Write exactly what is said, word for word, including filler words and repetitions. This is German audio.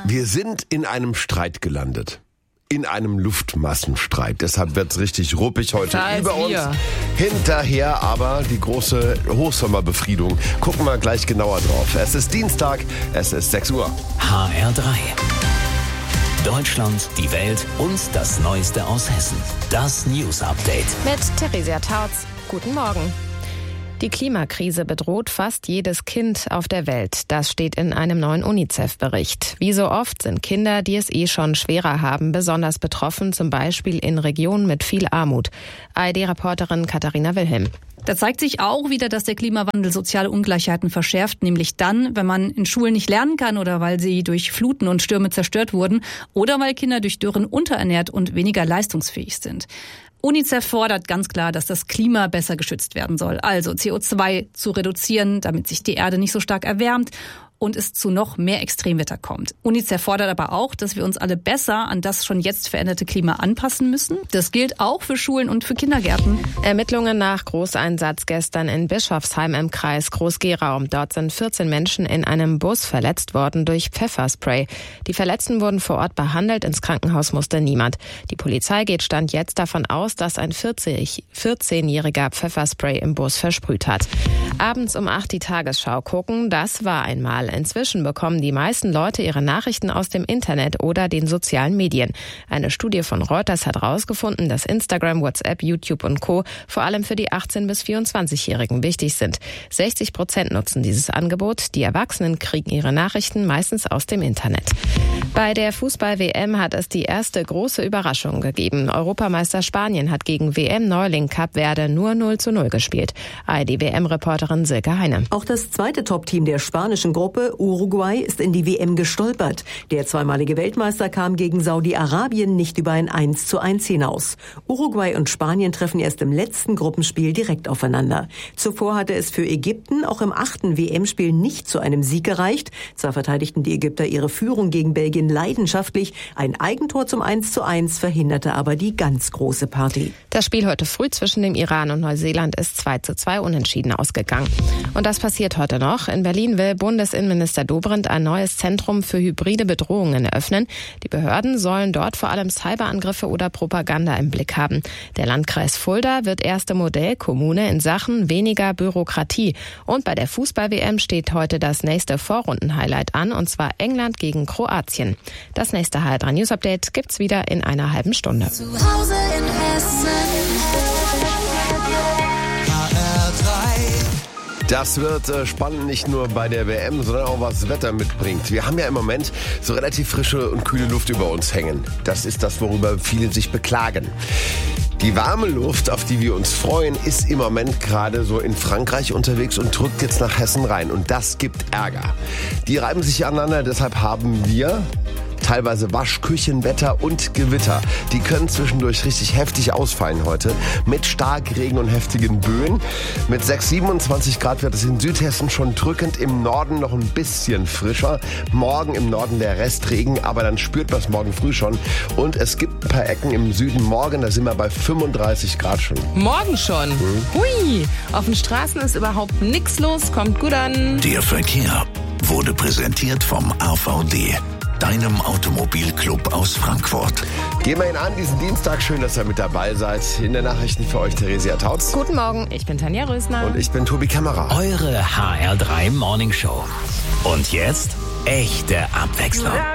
Wir sind in einem Streit gelandet. In einem Luftmassenstreit. Deshalb wird's richtig ruppig heute über uns. Wir. Hinterher aber die große Hochsommerbefriedung. Gucken wir gleich genauer drauf. Es ist Dienstag, es ist sechs Uhr. H R drei. Deutschland, die Welt und das Neueste aus Hessen. Das News Update. Mit Theresia Tautz. Guten Morgen. Die Klimakrise bedroht fast jedes Kind auf der Welt. Das steht in einem neuen UNICEF-Bericht. Wie so oft sind Kinder, die es eh schon schwerer haben, besonders betroffen, zum Beispiel in Regionen mit viel Armut. A R D-Reporterin Katharina Wilhelm. Da zeigt sich auch wieder, dass der Klimawandel soziale Ungleichheiten verschärft, nämlich dann, wenn man in Schulen nicht lernen kann oder weil sie durch Fluten und Stürme zerstört wurden oder weil Kinder durch Dürren unterernährt und weniger leistungsfähig sind. UNICEF fordert ganz klar, dass das Klima besser geschützt werden soll. Also C O zwei zu reduzieren, damit sich die Erde nicht so stark erwärmt und es zu noch mehr Extremwetter kommt. UNICEF fordert aber auch, dass wir uns alle besser an das schon jetzt veränderte Klima anpassen müssen. Das gilt auch für Schulen und für Kindergärten. Ermittlungen nach Großeinsatz gestern in Bischofsheim im Kreis Groß-Gerau. Dort sind vierzehn Menschen in einem Bus verletzt worden durch Pfefferspray. Die Verletzten wurden vor Ort behandelt, ins Krankenhaus musste niemand. Die Polizei geht Stand jetzt davon aus, dass ein vierzehnjähriger Pfefferspray im Bus versprüht hat. Abends um acht die Tagesschau gucken, das war einmal. Inzwischen bekommen die meisten Leute ihre Nachrichten aus dem Internet oder den sozialen Medien. Eine Studie von Reuters hat herausgefunden, dass Instagram, WhatsApp, YouTube und Co. vor allem für die achtzehn- bis vierundzwanzigjährigen wichtig sind. sechzig Prozent nutzen dieses Angebot. Die Erwachsenen kriegen ihre Nachrichten meistens aus dem Internet. Bei der Fußball-W M hat es die erste große Überraschung gegeben. Europameister Spanien hat gegen W M-Neuling Kap Verde nur null zu null gespielt. A R D-W M-Reporterin Silke Heine. Auch das zweite Top-Team der spanischen Gruppe, Uruguay, ist in die W M gestolpert. Der zweimalige Weltmeister kam gegen Saudi-Arabien nicht über ein eins zu eins hinaus. Uruguay und Spanien treffen erst im letzten Gruppenspiel direkt aufeinander. Zuvor hatte es für Ägypten auch im achten W M-Spiel nicht zu einem Sieg gereicht. Zwar verteidigten die Ägypter ihre Führung gegen Belgien leidenschaftlich, ein Eigentor zum eins zu eins verhinderte aber die ganz große Party. Das Spiel heute früh zwischen dem Iran und Neuseeland ist zwei zu zwei unentschieden ausgegangen. Und das passiert heute noch. In Berlin will Bundesinnenminister Dobrindt ein neues Zentrum für hybride Bedrohungen eröffnen. Die Behörden sollen dort vor allem Cyberangriffe oder Propaganda im Blick haben. Der Landkreis Fulda wird erste Modellkommune in Sachen weniger Bürokratie. Und bei der Fußball-W M steht heute das nächste Vorrunden-Highlight an, und zwar England gegen Kroatien. Das nächste H R drei News Update gibt's wieder in einer halben Stunde. Zu Hause in Hessen. H R drei. Das wird äh, spannend, nicht nur bei der W M, sondern auch was das Wetter mitbringt. Wir haben ja im Moment so relativ frische und kühle Luft über uns hängen. Das ist das, worüber viele sich beklagen. Die warme Luft, auf die wir uns freuen, ist im Moment gerade so in Frankreich unterwegs und drückt jetzt nach Hessen rein. Und das gibt Ärger. Die reiben sich aneinander, deshalb haben wir teilweise Waschküchenwetter und Gewitter. Die können zwischendurch richtig heftig ausfallen heute. Mit Starkregen und heftigen Böen. Mit sechs, siebenundzwanzig Grad wird es in Südhessen schon drückend. Im Norden noch ein bisschen frischer. Morgen im Norden der Restregen, aber dann spürt man es morgen früh schon. Und es gibt ein paar Ecken im Süden morgen, da sind wir bei fünfunddreißig Grad schon. Morgen schon? Hm. Hui, auf den Straßen ist überhaupt nichts los. Kommt gut an. Der Verkehr wurde präsentiert vom A V D, deinem Automobilclub aus Frankfurt. Gehen wir ihn an diesen Dienstag. Schön, dass ihr mit dabei seid. In den Nachrichten für euch Theresia Tautz. Guten Morgen, ich bin Tanja Rösner. Und ich bin Tobi Kämmerer. Eure H R drei Morning Show. Und jetzt echte Abwechslung.